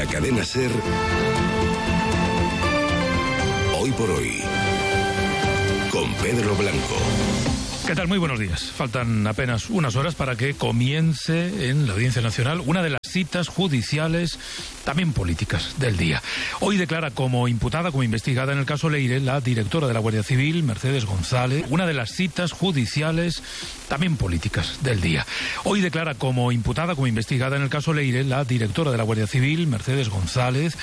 cadena SER, Hoy por Hoy, con Pedro Blanco. ¿Qué tal? Muy buenos días. Faltan apenas unas horas para que comience en la Audiencia Nacional una de las citas judiciales, también políticas, del día. Hoy declara como imputada, como investigada en el caso Leire, la directora de la Guardia Civil, Mercedes González. Una de las citas judiciales, también políticas, del día. Hoy declara como imputada, como investigada en el caso Leire, la directora de la Guardia Civil, Mercedes González.